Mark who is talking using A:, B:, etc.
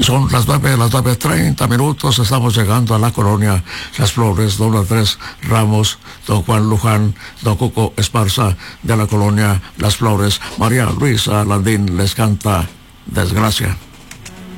A: Son las 9:30 minutos. Estamos llegando a la colonia Las Flores, don Andrés Ramos, don Juan Luján, don Cuco Esparza de la colonia Las Flores. María Luisa Landín les canta Desgracia.